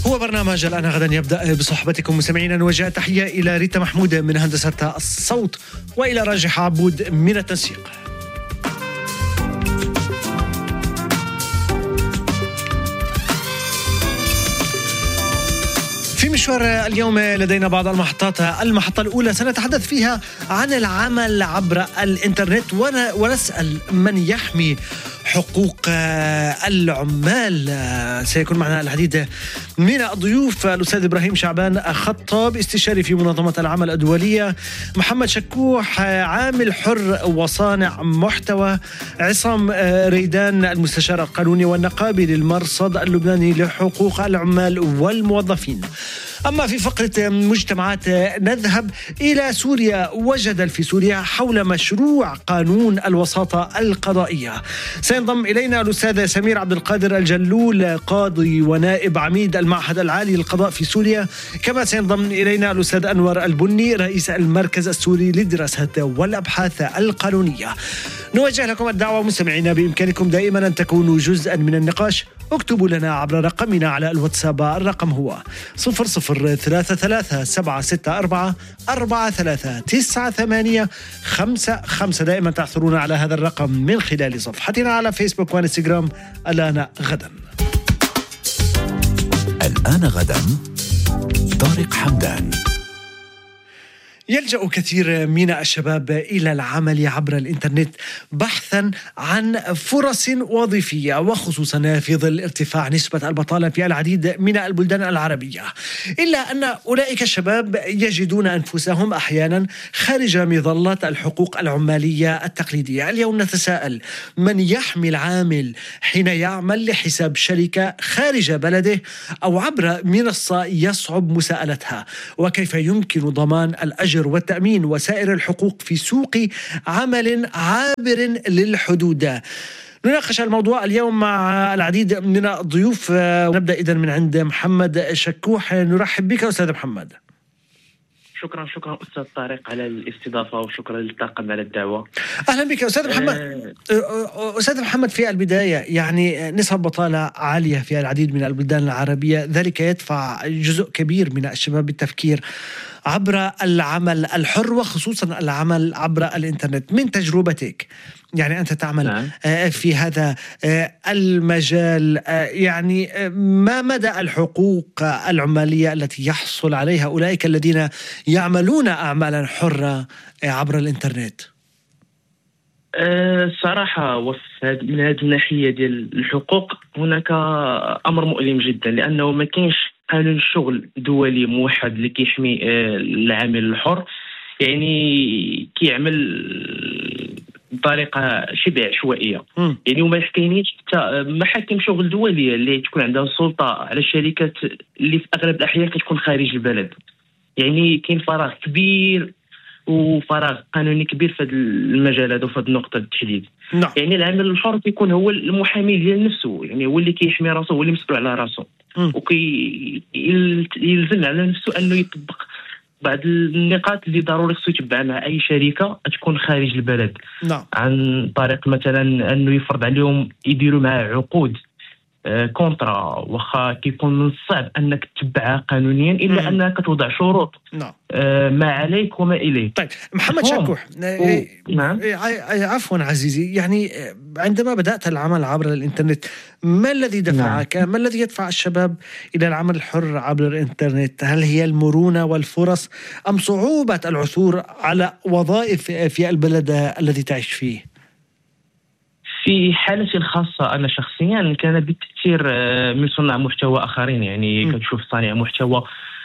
هو برنامج الآن غدا يبدأ بصحبتكم مستمعينا، نوجه تحية إلى ريتا محمود من هندسة الصوت وإلى راجح عبود من التنسيق. في مشوار اليوم لدينا بعض المحطات. المحطة الأولى سنتحدث فيها عن العمل عبر الإنترنت ونسأل من يحمي حقوق العمال. سيكون معنا العديد من الضيوف: الأستاذ إبراهيم شعبان خطاب استشاري في منظمة العمل الدولية، محمد شكوح عامل حر وصانع محتوى، عصام ريدان المستشار القانوني والنقابي للمرصد اللبناني لحقوق العمال والموظفين. أما في فقرة مجتمعات نذهب إلى سوريا وجدل في سوريا حول مشروع قانون الوساطة القضائية. سينضم إلينا الأستاذ سمير عبد القادر الجلول قاضي ونائب عميد المعهد العالي للقضاء في سوريا، كما سينضم إلينا الأستاذ أنور البني رئيس المركز السوري للدراسات والأبحاث القانونية. نوجه لكم الدعوة مستمعينا، بإمكانكم دائما أن تكونوا جزءا من النقاش. اكتبوا لنا عبر رقمنا على الواتساب، الرقم هو 0033-764-439855. دائما تعثرون على هذا الرقم من خلال صفحتنا على فيسبوك وانستغرام. الآن غدا. الآن غدا طارق حمدان. يلجأ كثير من الشباب إلى العمل عبر الإنترنت بحثا عن فرص وظيفية، وخصوصا في ظل ارتفاع نسبة البطالة في العديد من البلدان العربية. إلا أن أولئك الشباب يجدون أنفسهم أحيانا خارج مظلة الحقوق العمالية التقليدية. اليوم نتساءل: من يحمي العامل حين يعمل لحساب شركة خارج بلده أو عبر منصة يصعب مساءلتها؟ وكيف يمكن ضمان الأجر والتأمين وسائر الحقوق في سوق عمل عابر للحدود؟ نناقش الموضوع اليوم مع العديد من الضيوف. نبدأ إذن من عند محمد شكوح. نرحب بك أستاذ محمد. شكرا أستاذ طارق على الاستضافة، وشكرا للطاقم على الدعوة. أهلا بك أستاذ محمد. أستاذ محمد، في البداية يعني نسبة بطالة عالية في العديد من البلدان العربية، ذلك يدفع جزء كبير من الشباب بالتفكير عبر العمل الحر وخصوصا العمل عبر الإنترنت. من تجربتك، يعني أنت تعمل في هذا المجال، يعني ما مدى الحقوق العمالية التي يحصل عليها أولئك الذين يعملون أعمالا حرة عبر الإنترنت؟ صراحة من هذه الناحية ديال الحقوق هناك أمر مؤلم جدا، لأنه ما كاينش قانون شغل دولي موحد اللي كيحمي العامل الحر. يعني كيعمل بطريقه شبه عشوائيه، يعني وما كاينينش حتى محاكم شغل دوليه اللي تكون عندها سلطه على الشركات اللي في اغلب الاحيان كتكون خارج البلد. يعني كاين فراغ كبير وفراغ قانوني كبير في هذا المجال هذا وفي هذه النقطه بالتحديد. يعني العامل الحر كيكون هو المحامي ديال نفسه، يعني هو اللي كيحمي راسه، هو اللي مسؤول على راسه، وكيلزم على نفسه انه يطبق بعض النقاط اللي ضروري خصو يتبع مع اي شركه تكون خارج البلد. عن طريق مثلا انه يفرض عليهم يديروا معاه عقود كونترا، واخا كيكون من الصعب انك تتبعها قانونيا الا انك توضع شروط ما عليك وما اليك. طيب محمد شكوح، عفوا عزيزي، يعني عندما بدأت العمل عبر الإنترنت ما الذي دفعك؟ ما الذي يدفع الشباب إلى العمل الحر عبر الإنترنت؟ هل هي المرونة والفرص أم صعوبة العثور على وظائف في البلد الذي تعيش فيه؟ في حالتي الخاصة أنا شخصيا كان بالتأثير من صناع محتوى آخرين. يعني كتشوف صانع محتوى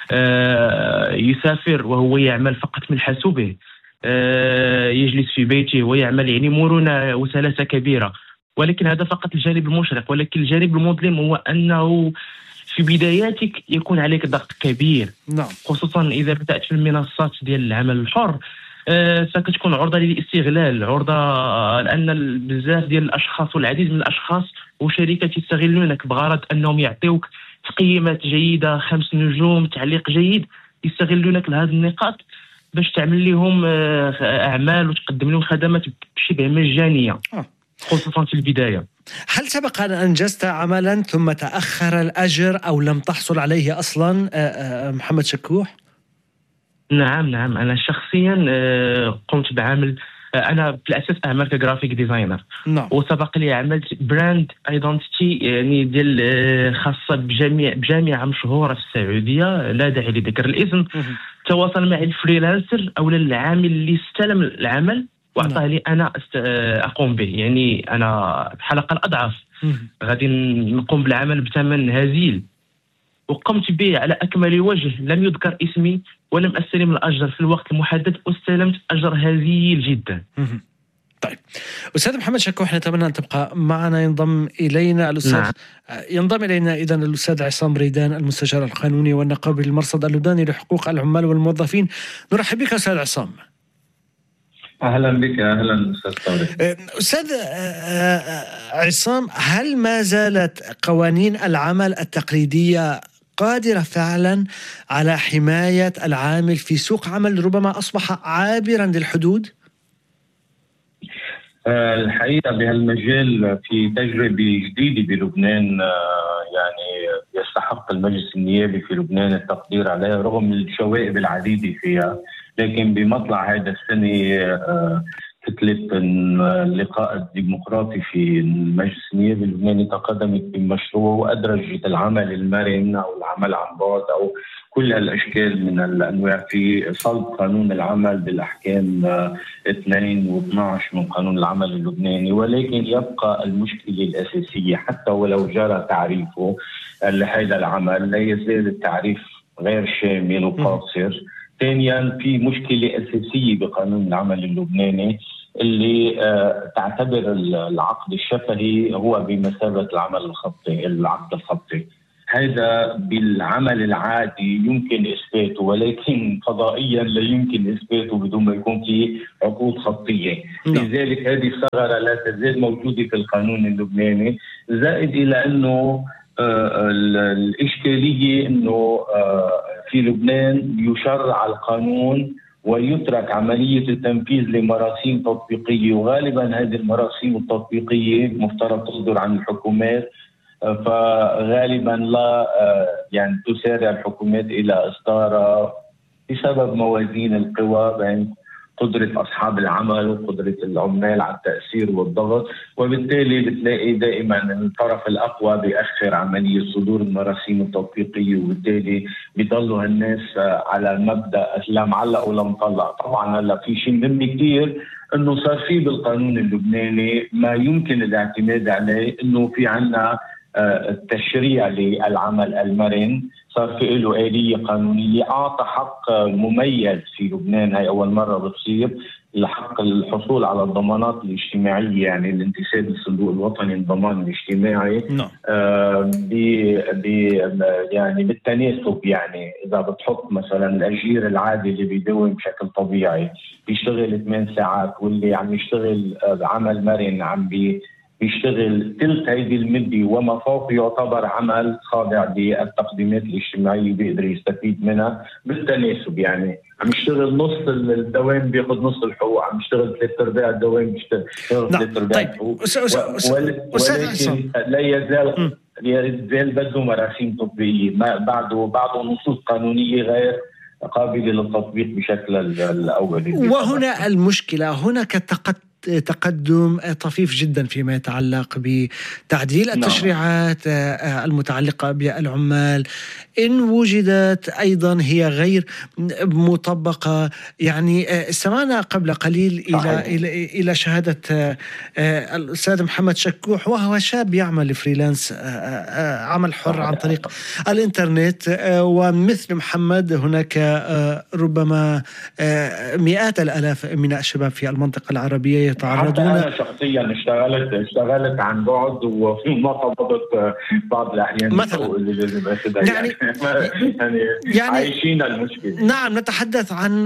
يسافر وهو يعمل فقط من حاسوبه، يجلس في بيته ويعمل، يعني مرونة وسلاسة كبيرة. ولكن هذا فقط الجانب المشرق، ولكن الجانب المظلم هو أنه في بداياتك يكون عليك ضغط كبير، خصوصا إذا بدأت في المنصات ديال العمل الحر. فكتكون عرضة للاستغلال، عرضة لأن بزاف ديال الأشخاص والعديد من الأشخاص وشركات يستغلونك بغرض أنهم يعطيوك تقييمات جيدة، 5 نجوم، تعليق جيد. يستغلونك لهذه النقاط باش تعمل لهم أعمال وتقدم لهم خدمات بشبه مجانية، خصوصا في البداية. هل سبق أن أنجزت عملا ثم تأخر الأجر أو لم تحصل عليه أصلا محمد شكوح؟ نعم، أنا شخصيا قمت بعمل، أنا في الأساس أعمل كجرافيك ديزاينر. نعم. وسبق لي عملت براند ايدنتيتي يعني ديال خاصة بجامعة مشهورة في السعودية، لا داعي لذكر الاسم. تواصل معي الفريلانسر أو العامل اللي استلم العمل وأعطاه لي أنا أقوم به، يعني أنا بحال الأضعاف غادي نقوم بالعمل بثمن هزيل، وقمت به على أكمل وجه. لم يذكر اسمي ولم أستلم الأجر في الوقت المحدد، واستلمت أجر هزيل جدا. طيب أستاذ محمد شكوح، نتمنى أن تبقى معنا. ينضم إلينا إذن الأستاذ عصام ريدان، المستشار القانوني والنقابي للمرصد اللبناني لحقوق العمال والموظفين. نرحب بك أستاذ عصام. أهلا بك. أهلا أستاذ طارق. أستاذ عصام، هل ما زالت قوانين العمل التقليدية قادرة فعلا على حماية العامل في سوق عمل ربما أصبح عابرا للحدود؟ الحقيقة بهالمجال في تجربة جديدة بلبنان، يعني يستحق المجلس النيابي في لبنان التقدير عليها رغم الشوائب العديدة فيها. لكن بمطلع هذا السنة كتلة اللقاء الديمقراطي في المجلس النيابي اللبناني تقدمت بمشروع وأدرجت العمل المرن أو العمل عن بعد أو كل هالأشكال من الأنواع في صلب قانون العمل بالأحكام 2 و12 من قانون العمل اللبناني. ولكن يبقى المشكلة الأساسية حتى ولو جرى تعريفه لهذا العمل لا يزال التعريف غير شامل وقاصر. ثانيا في مشكلة أساسية بقانون العمل اللبناني اللي تعتبر العقد الشفهي هو بمثابة العقد الخطي. هذا بالعمل العادي يمكن إثباته، ولكن قضائيا لا يمكن إثباته بدون ما يكون في عقود خطية. لذلك هذه الثغرة لا تزال موجودة في القانون اللبناني. زائد إلى أنه الإشكالية أنه في لبنان يشرع القانون ويترك عملية التنفيذ لمراسيم تطبيقية، وغالبا هذه المراسيم التطبيقية مفترض تصدر عن الحكومات، فغالبا لا يعني تسارع الحكومات إلى إصدارها بسبب موازين القوى بين قدرة أصحاب العمل وقدرة العمال على التأثير والضغط. وبالتالي بتلاقي دائما الطرف الأقوى بيأخر عملية صدور المراسيم التطبيقية، وبالتالي بيضلوا الناس على مبدأ لا معلق ولا مطلق. طبعا هلا في شيء مهم كتير انه صار في بالقانون اللبناني ما يمكن الاعتماد عليه، انه في عنا التشريع للعمل المرن، صار في له آلية قانونية أعطى حق مميز في لبنان. هاي أول مرة بتصير لحق الحصول على الضمانات الاجتماعية، يعني الانتساب للصندوق الوطني للضمان الاجتماعي. يعني بالتناسب، يعني إذا بتحط مثلا الأجير العادي اللي بيداوم بشكل طبيعي بيشتغل 8 ساعات، واللي عم يشتغل عمل مرن بيشتغل ثلث هذه المدة وما فوق، يعتبر عمل خاضع للتقديمات الاجتماعية بيقدر يستفيد منها بالتناسب. يعني عم يشتغل نص الدوام بياخذ نص الحقوق، عم يشتغل 3/4 الدوام بيشتغل 3/4 الحقوق. ولكن لا يزال بده مراسيم تطبيقية، بعده نصوص قانونية غير قابلة للتطبيق بشكل الأولي. وهنا المشكلة، هناك تقدم طفيف جدا فيما يتعلق بتعديل التشريعات المتعلقة بالعمال، إن وجدت أيضا هي غير مطبقة. يعني استمعنا قبل قليل إلى شهادة الأستاذ محمد شكوح، وهو شاب يعمل فريلانس، عمل حر عن طريق الإنترنت. ومثل محمد هناك ربما مئات الآلاف من الشباب في المنطقة العربية يتعرضون. أنا شخصيا اشتغلت عن بعد وما قبضت بعض الأحيان مثلا. يعني عايشين المشكلة. نعم، نتحدث عن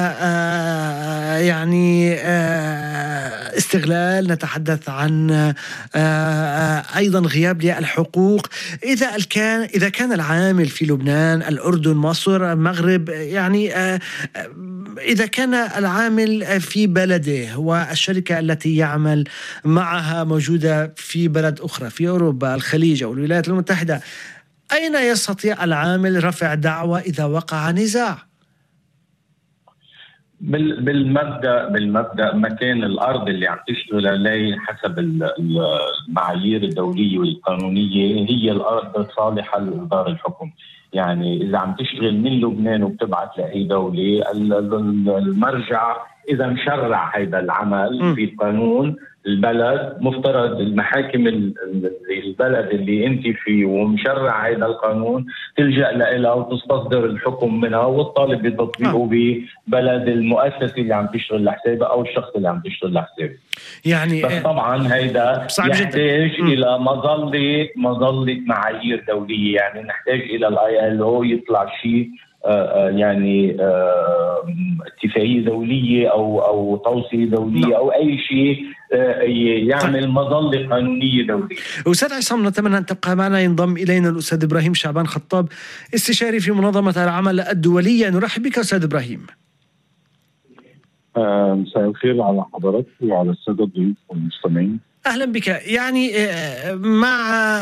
يعني استغلال، نتحدث عن أيضا غياب للحقوق. إذا كان العامل في لبنان، الأردن، مصر، المغرب، يعني إذا كان العامل في بلده والشركة الشركة التي يعمل معها موجودة في بلد أخرى في أوروبا، الخليج أو الولايات المتحدة، أين يستطيع العامل رفع دعوى إذا وقع نزاع؟ بالمبدأ مكان الأرض اللي عم تشتغل عليه حسب المعايير الدولية والقانونية هي الأرض الصالحة لإصدار الحكم. يعني إذا عم تشتغل من لبنان وبتبعت لأي دولة، المرجع إذا مشرع هذا العمل في قانون البلد، مفترض المحاكم البلد اللي انت فيه ومشرع هذا القانون تلجأ لها وتستصدر الحكم منها وتطالب بتطبيقه ببلد المؤسسة اللي عم تشتغل لحسابها أو الشخص اللي عم تشتغل لحسابه. يعني بس طبعا هيدا يحتاج إلى مظلة معايير دولية. يعني نحتاج إلى الILO يطلع شيء يعني اتفاقية دولية أو توصية دولية أو أي شيء يعمل مظلة قانونية دولية. أستاذ عصام، نتمنى أن تبقى معنا. ينضم إلينا الأستاذ إبراهيم شعبان خطاب، استشاري في منظمة العمل الدولية. نرحب بك أستاذ إبراهيم. مساء الخير على حضرتك وعلى السادة الضيوف والمستمعين. أهلا بك. يعني مع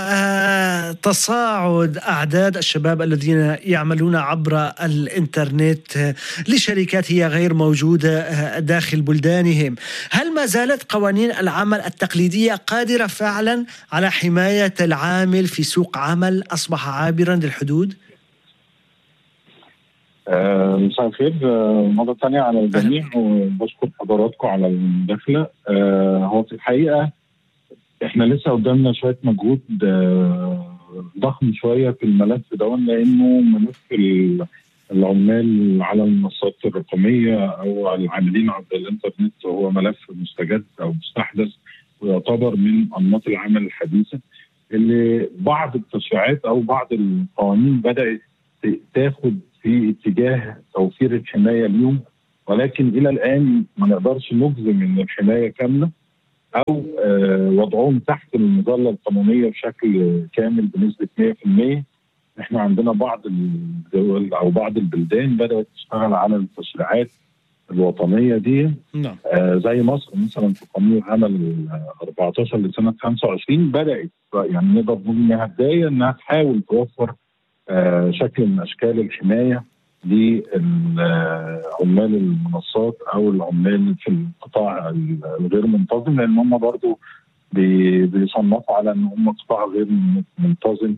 تصاعد أعداد الشباب الذين يعملون عبر الإنترنت لشركات هي غير موجودة داخل بلدانهم، هل ما زالت قوانين العمل التقليدية قادرة فعلا على حماية العامل في سوق عمل أصبح عابرا للحدود؟ مساء الخير مرة ثانية على الجميع، وبشكر حضراتكم على المداخلة. هو في الحقيقة احنا لسه قدامنا شوية مجهود ضخم شوية في الملف ده، لأنه ملف العمال على المنصات الرقمية أو العاملين عبر الإنترنت هو ملف مستجد أو مستحدث، ويعتبر من أنماط العمل الحديثة اللي بعض التشريعات أو بعض القوانين بدأت تاخد في اتجاه توفير الحماية اليوم، ولكن إلى الآن ما نقدرش نجزم إن الحماية كاملة أو وضعهم تحت المظلة القانونية بشكل كامل بنسبة 100%. إحنا عندنا بعض الدول أو بعض البلدان بدأت تشتغل على التشريعات الوطنية دي. زي مصر مثلا في قانون العمل 14 لسنة 25 بدأت، يعني نقدر نقول إنها بداية إنها تحاول توفر شكل من أشكال الحماية لعمال المنصات أو العمال في القطاع الغير منتظم، لأن هم برضو بيصنفوا على أن هم قطاع غير منتظم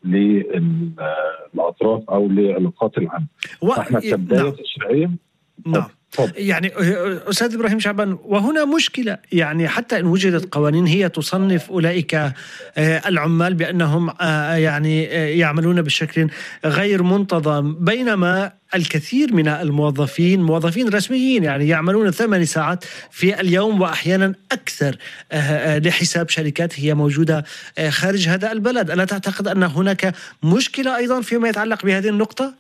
للأطراف أو لعلاقات العمل. احنا كبداية تشريعية. يعني أستاذ إبراهيم شعبان، وهنا مشكلة، يعني حتى إن وجدت قوانين هي تصنف أولئك العمال بأنهم يعني يعملون بشكل غير منتظم، بينما الكثير من الموظفين موظفين رسميين يعني يعملون 8 ساعات في اليوم وأحيانا أكثر لحساب شركات هي موجودة خارج هذا البلد. ألا تعتقد أن هناك مشكلة أيضا فيما يتعلق بهذه النقطة؟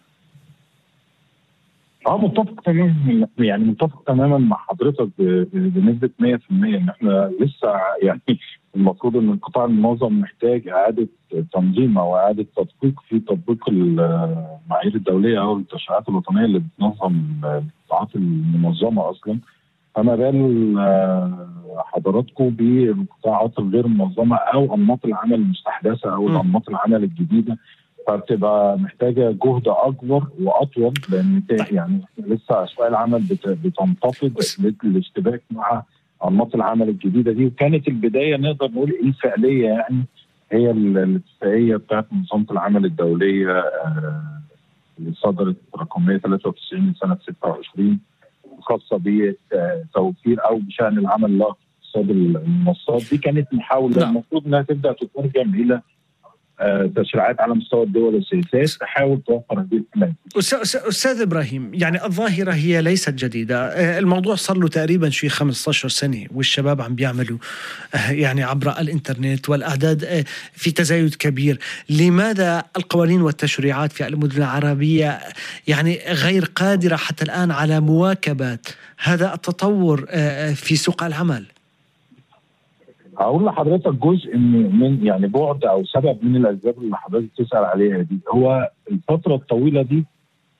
متفق تماما، يعني متفق تماما مع حضرتك بنسبة 100%. ان احنا لسه يعني المفروض ان القطاع المنظم محتاج اعادة تنظيم او اعادة تدقيق في تطبيق المعايير الدولية او التشريعات الوطنية اللي بتنظم القطاعات المنظمة اصلا. فما بال حضراتكم بالقطاعات الغير منظمة او انماط العمل المستحدثة او انماط العمل الجديدة، فبتبقى محتاجة جهد أكبر وأطول، لأن يعني لسه أسواق العمل بتنتفض للاشتباك مع أنماط العمل الجديدة دي. وكانت البداية نقدر نقول الفعلية يعني هي الاتفاقية بتاعت منظمة العمل الدولية اللي صدرت رقم 193 سنة 26 خاصة بتوفير أو بشأن العمل لا اقتصاد المنصات. دي كانت محاولة المفروض أنها تبدأ تترجم إلى تشريعات على مستوى الدول والسياسات تحاول توفر هذه الحماية. أستاذ إبراهيم، يعني الظاهرة هي ليست جديدة، الموضوع صار له تقريبا شيء 15 سنة والشباب عم بيعملوا يعني عبر الإنترنت والأعداد في تزايد كبير. لماذا القوانين والتشريعات في المدن العربية يعني غير قادرة حتى الآن على مواكبة هذا التطور في سوق العمل؟ هقول لحضرتك جزء من يعني بعد او سبب من الاسباب اللي حضرتك تسال عليها دي، هو الفتره الطويله دي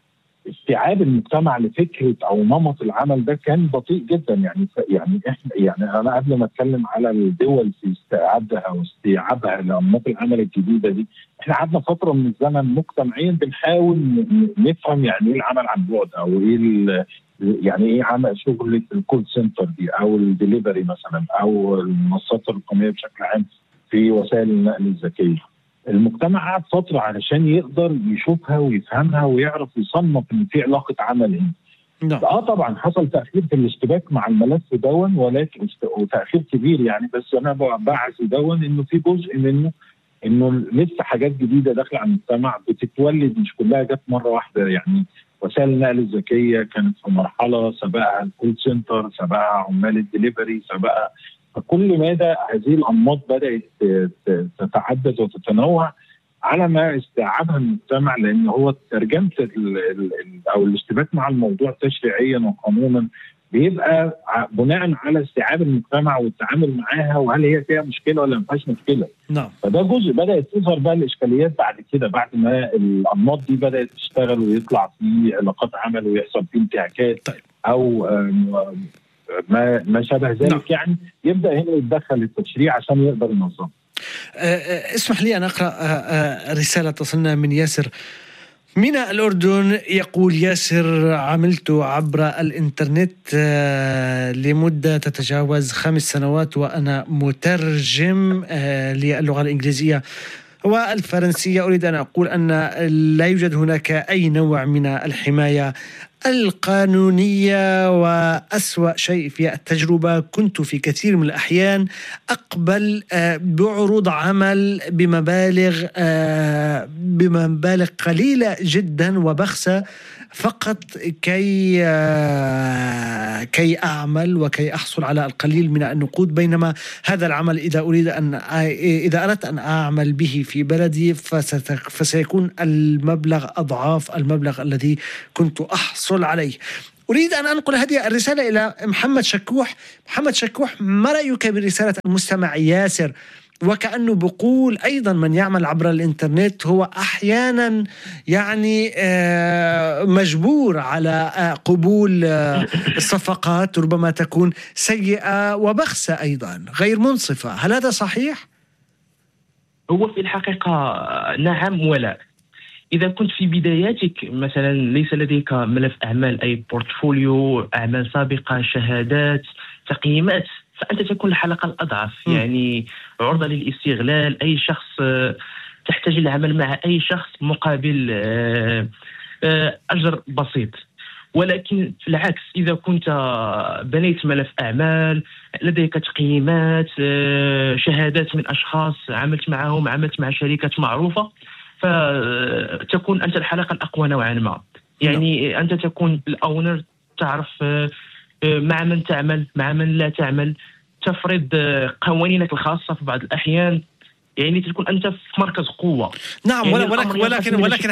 استيعاب المجتمع لفكره او نمط العمل ده كان بطيء جدا. يعني احنا، يعني انا قبل ما اتكلم على الدول في استيعابها واستيعابها لانماط العمل الجديده دي، احنا قعدنا فتره من الزمن مجتمعيا بنحاول نفهم يعني ايه العمل عن بعد، او ايه يعني ايه عمل شغل الكول سنتر دي، او الدليفري مثلا، او المنصات الرقميه بشكل عام في وسائل النقل الذكيه. المجتمع قعد فتره علشان يقدر يشوفها ويفهمها ويعرف يصنف ان في علاقه عمل هنا. طبعا حصل تاخير في الاشتباك مع الملف دون، ولكن وتاخير كبير يعني، بس انا بعزي دون انه في جزء منه انه لسه حاجات جديده داخله على المجتمع بتتولد، مش كلها جت مره واحده. يعني وسائل النقل الذكيه كانت في مرحله، سبقها الكول سنتر، سبقها عمال الدليفري، سبقها، فكل مدى هذه الانماط بدات تتعدد وتتنوع على ما استيعابها المجتمع، لان هو ترجمه او الاشتباك مع الموضوع تشريعيا وقانونا بيبقى بناء على استيعاب المجتمع والتعامل معاها، وهل هي فيها مشكله ولا ما فيهاش مشكله. نعم. فده جزء بدات تظهر بقى الاشكاليات بعد كده، بعد ما الانماط دي بدات تشتغل ويطلع في علاقات عمل ويحصل في انتهاكات او ما شابه ذلك. نعم. يعني يبدا هنا يتدخل التشريع عشان يقدر ينظم. اسمح لي أن أقرأ رسالة تصلنا من ياسر من الأردن. يقول ياسر: عملت عبر الإنترنت لمدة تتجاوز 5 سنوات وأنا مترجم للغة الإنجليزية والفرنسية. أريد أن أقول أن لا يوجد هناك أي نوع من الحماية القانونية، وأسوأ شيء في التجربة كنت في كثير من الأحيان أقبل بعروض عمل بمبالغ قليلة جدا وبخسة فقط كي أعمل وكي أحصل على القليل من النقود، بينما هذا العمل إذا أردت أن أعمل به في بلدي فسيكون المبلغ أضعاف المبلغ الذي كنت أحصل عليه. أريد أن أنقل هذه الرسالة إلى محمد شكوح. محمد شكوح، ما رأيك برسالة المستمع ياسر؟ وكأنه بقول أيضا من يعمل عبر الإنترنت هو أحيانا يعني مجبور على قبول الصفقات ربما تكون سيئة وبخسة أيضا غير منصفة. هل هذا صحيح؟ هو في الحقيقة نعم ولا. إذا كنت في بداياتك مثلا ليس لديك ملف أعمال، أي بورتفوليو أعمال سابقة، شهادات، تقييمات، فأنت تكون الحلقة الأضعف، يعني عرضة للاستغلال. أي شخص تحتاج العمل مع أي شخص مقابل أجر بسيط. ولكن في العكس، إذا كنت بنيت ملف أعمال، لديك تقييمات، شهادات من أشخاص عملت معهم، عملت مع شركات معروفة، فتكون أنت الحلقة الأقوى نوعا ما. يعني أنت تكون الأونر، تعرف مع من تعمل مع من لا تعمل، تفرض قوانينك الخاصة في بعض الأحيان، يعني تكون أنت في مركز قوة. نعم. يعني ولكن